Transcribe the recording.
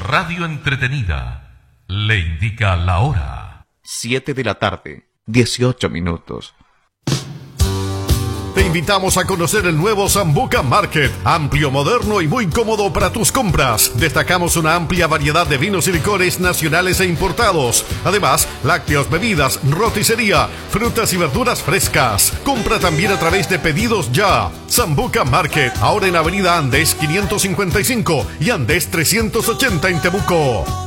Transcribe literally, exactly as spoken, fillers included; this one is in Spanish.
radio entretenida le indica la hora. Siete de la tarde, dieciocho minutos. Te invitamos a conocer el nuevo Sambuca Market, amplio, moderno y muy cómodo para tus compras. Destacamos una amplia variedad de vinos y licores nacionales e importados. Además, lácteos, bebidas, roticería, frutas y verduras frescas. Compra también a través de Pedidos Ya. Sambuca Market, ahora en Avenida Andes quinientos cincuenta y cinco y Andes trescientos ochenta en Temuco.